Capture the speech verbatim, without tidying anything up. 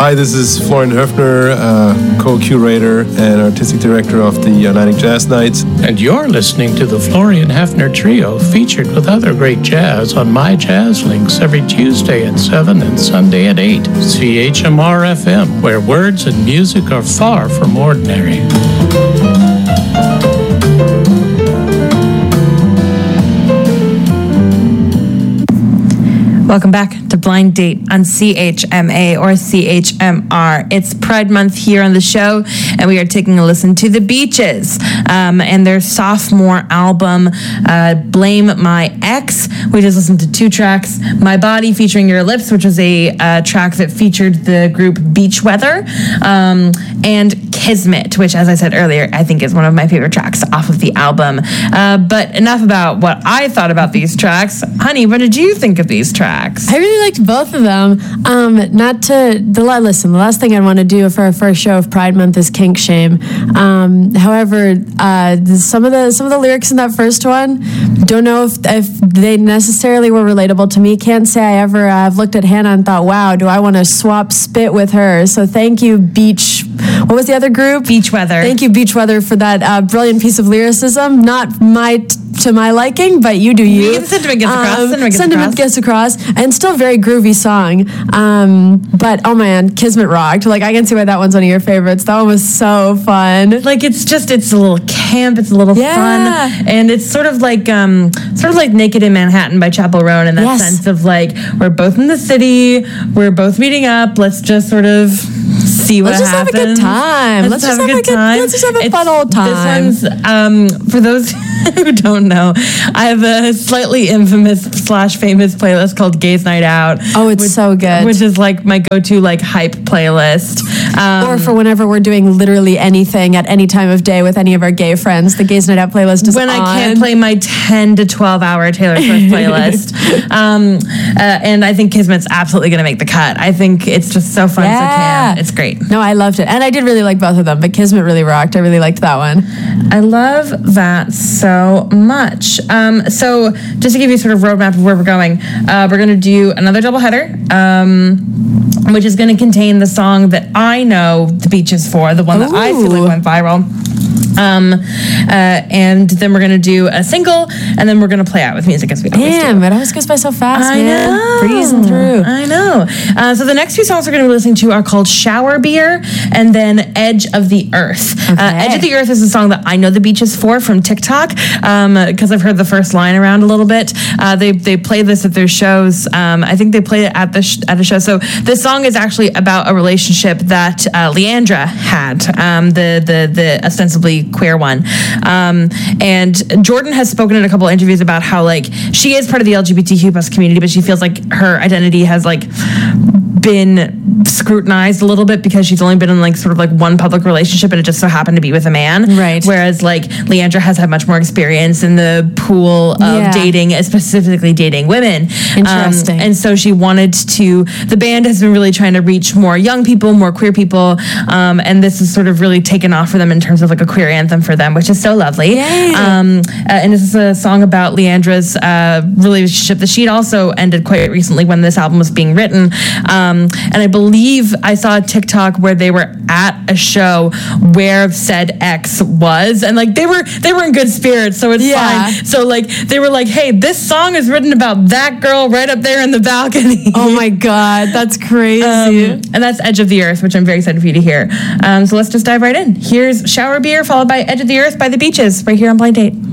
Hi, this is Florian Höfner, uh, co-curator and artistic director of the Atlantic Jazz Nights. And you're listening to the Florian Höfner Trio, featured with other great jazz on My Jazz Links every Tuesday at seven and Sunday at eight. C H M R F M, where words and music are far from ordinary. Welcome back to Blind Date on C H M A or C H M R. It's Pride Month here on the show, and we are taking a listen to The Beaches um, and their sophomore album, uh, Blame My Ex. We just listened to two tracks, My Body featuring Your Lips, which was a uh, track that featured the group Beach Weather, um, and Kismet, which, as I said earlier, I think is one of my favorite tracks off of the album. Uh, but enough about what I thought about these tracks. Honey, what did you think of these tracks? I really liked both of them. Um, not to the listen. The last thing I'd want to do for our first show of Pride Month is kink shame. Um, however, uh, some of the some of the lyrics in that first one, don't know if if they necessarily were relatable to me. Can't say I ever uh, have looked at Hannah and thought, wow, do I want to swap spit with her? So thank you, Beach. What was the other group? Beach Weather. Thank you, Beach Weather, for that uh, brilliant piece of lyricism. Not my t- to my liking, but you do you. you sentiment gets across. Um, sentiment gets sentiment across. gets across, and still very groovy song. Um, but oh man, Kismet rocked. Like I can see why that one's one of your favorites. That one was so fun. Like it's just it's a little camp, it's a little Yeah. fun, and it's sort of like um sort of like Naked in Manhattan by Chappell Roan in that Yes. sense of like we're both in the city, we're both meeting up. Let's just sort of see what Let's just happens. have a good time. Let's, just have, a good time. Let's just have a It's- fun old time. This one's um for those who don't know, I have a slightly infamous slash famous playlist called Gays Night Out. Oh, it's which, so good. Which is like my go-to like hype playlist. Um, Or for whenever we're doing literally anything at any time of day with any of our gay friends, the Gays Night Out playlist is when on. I can't play my ten to twelve hour Taylor Swift playlist. um, uh, and I think Kismet's absolutely going to make the cut. I think it's just so fun. Yeah. So can. It's great. No, I loved it. And I did really like both of them, but Kismet really rocked. I really liked that one. I love that so much. Um, so just to give you sort of roadmap of where we're going, uh, we're going to do another doubleheader, um, which is going to contain the song that I know The Beaches for, the one that I feel like Ooh. went viral. Um, uh, and then we're going to do a single, and then we're going to play out with music as we always do. Damn, it always goes by so fast, I man. know. Breezing through. I know. Uh, so the next two songs we're going to be listening to are called Shower Beer and then Edge of the Earth. Uh, Okay. Edge of the Earth is a song that I know The Beaches for from TikTok because I've heard the first line around a little bit. Uh, they they play this at their shows. Um, I think they play it at the sh- at a show. So this song is actually about a relationship that uh, Leandra had, um, the the the ostensibly queer one. Um, and Jordan has spoken in a couple of interviews about how like she is part of the L G B T Q plus community, but she feels like her identity has like been scrutinized a little bit because she's only been in like sort of like one public relationship, and it just so happened to be with a man. Right. Whereas like Leandra has had much more experience in the pool of Yeah. dating, specifically dating women. Interesting. Um, and so she wanted to. The band has been really trying to reach more young people, more queer people, um, and this is sort of really taken off for them in terms of like a queer anthem for them, which is so lovely. Yay. Um, uh, and this is a song about Leandra's uh, relationship that she'd also ended quite recently when this album was being written. Um, and I believe I saw a TikTok where they were at a show where said ex was, and like they were they were in good spirits, so it's Yeah. fine. So like they were like, hey, this song is written about that girl right up there in the balcony. Oh my God, that's crazy. Um, and that's Edge of the Earth, which I'm very excited for you to hear. Um, so let's just dive right in. Here's Shower Beer, followed by Edge of the Earth by The Beaches, right here on Blind Date.